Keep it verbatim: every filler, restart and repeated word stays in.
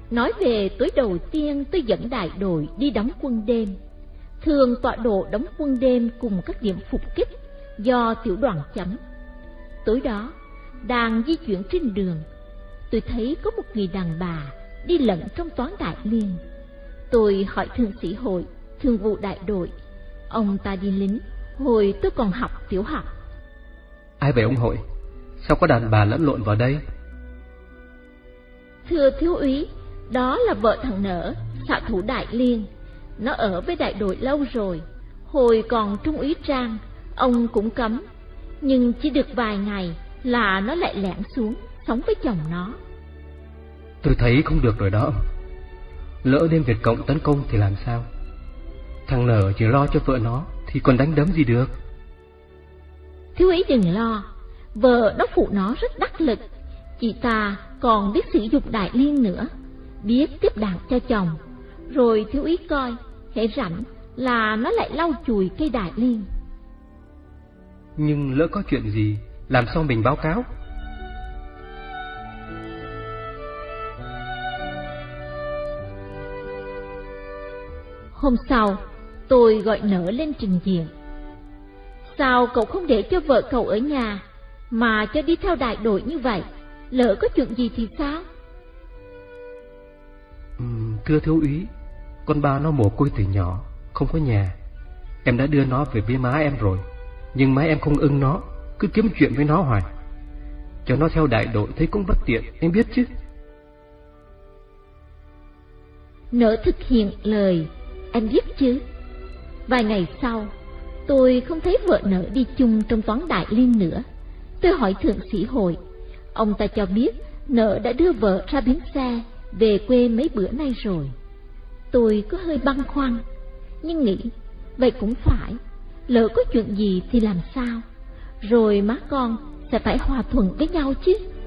Nói về tối đầu tiên tôi dẫn đại đội đi đóng quân đêm. Thường tọa độ đóng quân đêm cùng các điểm phục kích do tiểu đoàn chấm. Tối đó, đang di chuyển trên đường, tôi thấy có một người đàn bà đi lẫn trong toán đại liên. Tôi hỏi thượng sĩ Hội, thường vụ đại đội. Ông ta đi lính hồi tôi còn học tiểu học. Ai vậy ông Hội? Sao có đàn bà lẫn lộn vào đây? Thưa thiếu úy, đó là vợ thằng Nở, xạ thủ đại liên. Nó ở với đại đội lâu rồi. Hồi còn trung úy Trang, ông cũng cấm. Nhưng chỉ được vài ngày là nó lại lẻn xuống sống với chồng nó. Tôi thấy không được rồi đó ông. Lỡ đêm Việt Cộng tấn công thì làm sao? Thằng Nở chỉ lo cho vợ nó thì còn đánh đấm gì được. Thiếu úy đừng lo, vợ nó phụ nó rất đắc lực. Chị ta còn biết sử dụng đại liên nữa, biết tiếp đạn cho chồng. Rồi thiếu úy coi, hễ rảnh là nó lại lau chùi cây đại liên. Nhưng lỡ có chuyện gì, làm sao mình báo cáo? Hôm sau, tôi gọi Nở lên trình diện. Sao cậu không để cho vợ cậu ở nhà, mà cho đi theo đại đội như vậy? Lỡ có chuyện gì thì sao? Ừ, thưa thiếu úy, con ba nó mồ côi từ nhỏ, không có nhà. Em đã đưa nó về với má em rồi, nhưng má em không ưng nó, cứ kiếm chuyện với nó hoài. Cho nó theo đại đội thấy cũng bất tiện, em biết chứ. Nỡ thực hiện lời, em biết chứ. Vài ngày sau, tôi không thấy vợ Nỡ đi chung trong toán đại liên nữa. Tôi hỏi thượng sĩ Hội, ông ta cho biết Nỡ đã đưa vợ ra bến xe về quê mấy bữa nay rồi. Tôi có hơi băn khoăn, nhưng nghĩ vậy cũng phải, lỡ có chuyện gì thì làm sao, rồi má con sẽ phải hòa thuận với nhau chứ.